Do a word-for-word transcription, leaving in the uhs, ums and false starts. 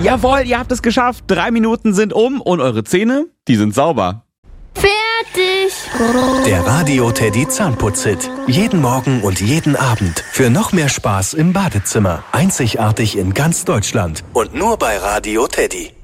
Jawohl, ihr habt es geschafft. Drei Minuten sind um und eure Zähne, die sind sauber. Fertig. Der Radio Teddy Zahnputz-Hit. Jeden Morgen und jeden Abend. Für noch mehr Spaß im Badezimmer. Einzigartig in ganz Deutschland. Und nur bei Radio Teddy.